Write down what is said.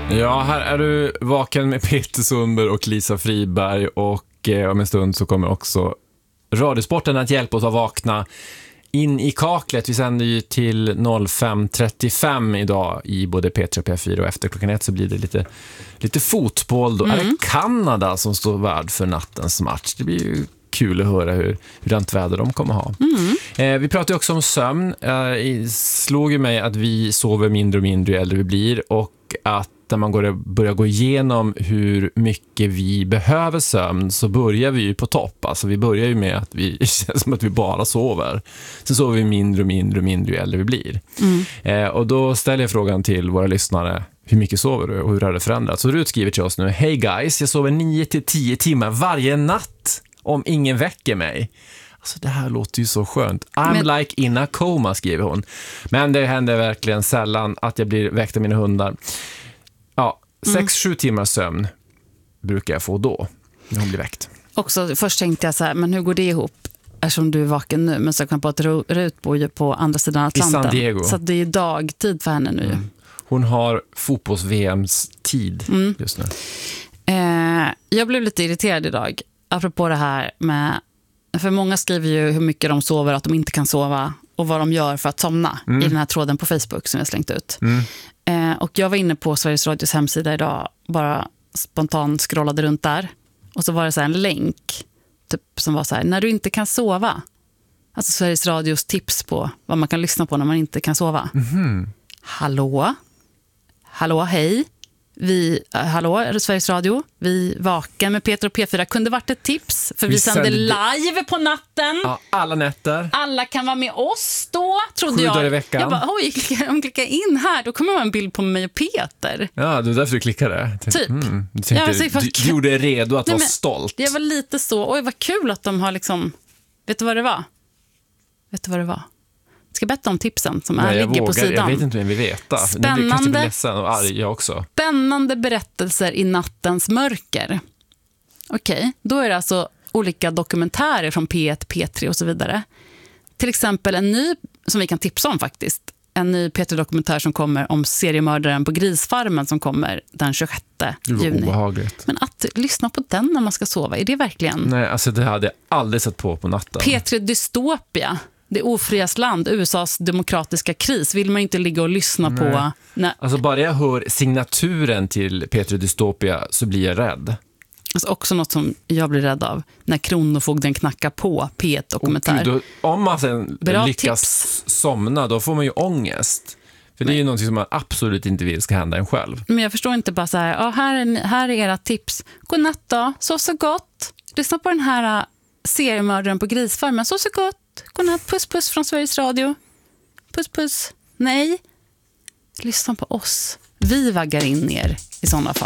Ja, här är du vaken med Peter Sundberg och Lisa Friberg och om en stund så kommer också Radiosporten att hjälpa oss att vakna in i kaklet. Vi sänder ju till 05.35 idag i både P3 och P4 och efter klockan 1 så blir det lite fotboll. Då är det Kanada som står värd för nattens match. Det blir ju kul att höra hur väder de kommer ha. Vi pratar ju också om sömn. Slog ju mig att vi sover mindre och mindre ju äldre vi blir och att när man börjar gå igenom hur mycket vi behöver sömn så börjar vi ju på topp. Alltså vi börjar ju med att det känns som att vi bara sover. Sen sover vi mindre och mindre och mindre ju äldre vi blir. Och då ställer jag frågan till våra lyssnare: hur mycket sover du och hur har det förändrats? Så Rut skriver till oss nu: hej guys, jag sover 9-10 timmar varje natt om ingen väcker mig. Alltså det här låter ju så skönt. I'm like in a coma, skriver hon. Men det händer verkligen sällan att jag blir väckt av mina hundar. Ja, 6-7 timmar sömn brukar jag få då när hon blir väckt. Också, först tänkte jag så här, men hur går det ihop? Eftersom du är vaken nu, men så kan på att Rut bor ju på andra sidan Atlanten. I San Diego. Så det är dagtid för henne nu. Hon har fotbolls-VMs tid just nu. Jag blev lite irriterad idag apropå det här med, för många skriver ju hur mycket de sover, att de inte kan sova och vad de gör för att somna i den här tråden på Facebook som jag slängt ut. Och jag var inne på Sveriges Radios hemsida idag, bara spontant scrollade runt där och så var det så här en länk typ, som var så här: när du inte kan sova. Alltså Sveriges Radios tips på vad man kan lyssna på när man inte kan sova. Hallå, hej. Hallå, Sveriges Radio. Vi vaken med Peter och P4 kunde varit ett tips, för vi sänder live på natten. Ja, alla nätter. Alla kan vara med oss då, trodde 7 jag. dagar i veckan. Jag bara, oj, om jag klickar in här, då kommer det vara en bild på mig och Peter. Ja, det är därför du klickade. Typ. Du gjorde dig redo att vara stolt. Jag var lite så, oj vad kul att de har liksom, vet du vad det var? Ska berätta om tipsen som ligger på sidan. Jag vet inte vem vi veta. Spännande, nu kanske blir ledsen och arg jag också. Spännande berättelser i nattens mörker. Okej, då är det alltså olika dokumentärer från P1, P3 och så vidare. Till exempel en ny, som vi kan tipsa om faktiskt, en ny P3-dokumentär som kommer om seriemördaren på Grisfarmen som kommer den 26 juni. Det var obehagligt. Men att lyssna på den när man ska sova, är det verkligen? Nej, alltså det hade jag aldrig sett på natten. P3 Dystopia. Det ofrias land, USAs demokratiska kris, vill man inte ligga och lyssna på. Nej. Alltså bara jag hör signaturen till P3 Dystopia så blir jag rädd. Alltså också något som jag blir rädd av, när kronofogden knackar på P1-dokumentär. Om man sen lyckas somna, då får man ju ångest. För det är ju något som man absolut inte vill ska hända en själv. Men jag förstår inte bara så här, ja, här är era tips. God natt då, sov så gott. Lyssna på den här seriemördaren på Grisfarmen, sov så gott. Godnatt, puss puss från Sveriges Radio. Puss puss. Nej. Lyssna på oss. Vi vaggar in er i sådana fall.